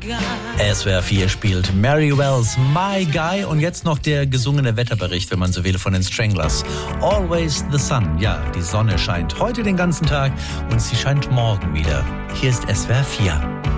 SWR 4 spielt Mary Wells My Guy und jetzt noch der gesungene Wetterbericht, wenn man so will, von den Stranglers. Always the sun. Ja, die Sonne scheint heute den ganzen Tag und sie scheint morgen wieder. Hier ist SWR 4.